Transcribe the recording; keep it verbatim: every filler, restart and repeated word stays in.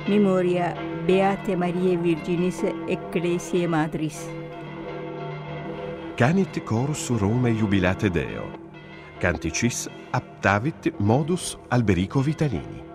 Memoria Beate Mariae Virginis Ecclesiae Matris. Canit chorus Rome jubilate Deo. Canticis aptavit modus Alberico Vitalini.